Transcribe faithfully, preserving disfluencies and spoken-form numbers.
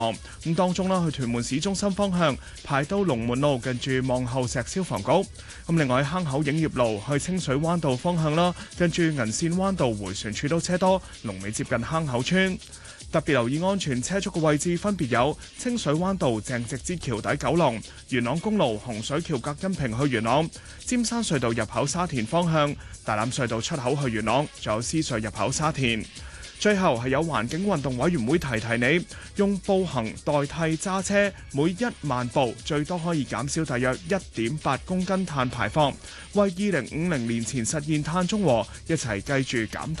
咁當中啦，去屯門市中心方向排到龍門路近住望后石消防局。咁另外坑口影業路去清水灣道方向啦，近住銀線灣道迴旋處都車多，龍尾接近坑口村。特別留意安全車速嘅位置分別有清水灣道鄭直支橋底九龍、元朗公路洪水橋隔音屏去元朗、尖山隧道入口沙田方向、大欖隧道出口去元朗，仲有獅隧入口沙田。最後係有環境運動委員會提提你，用步行代替揸車，每一萬步最多可以減少大約一點八公斤碳排放，為二零五零年前實現碳中和，一齊繼續減碳。